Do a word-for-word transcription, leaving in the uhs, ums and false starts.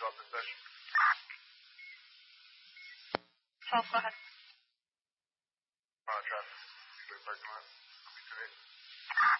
start the session. twelve, go ahead. Uh, traffic. Parking lot. I'll be today.